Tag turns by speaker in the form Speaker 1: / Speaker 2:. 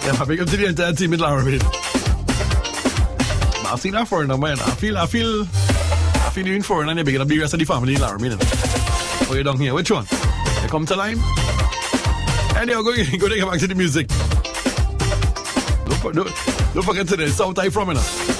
Speaker 1: Yeah, big up to the entire team in Laramie. I've seen that foreigner, man. I feel you in foreign and you're big up the rest of the family in Laramie. Oh, you're down here. Which one? You come to line? Anyway, go take back to the music. Don't forget to the south I from, you know.